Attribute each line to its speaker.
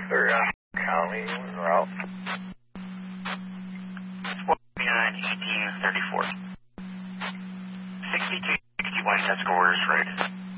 Speaker 1: sir. County route.
Speaker 2: 1834. 6261, that's scores right.